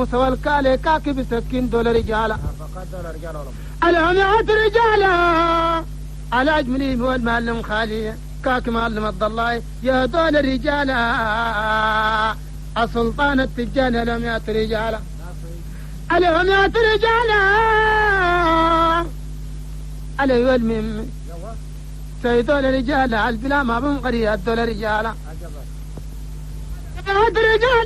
موسى والكالي كاكي بسكين دول رجالة الهمات رجالة على أجملي والمعلم خالي كاكي معلم الضلاي يا دول رجالة السلطان التجاني الهمات رجالة الهمات رجالة علي والميم سيدول رجالة البلا ما بنقري الدول رجالة رجالة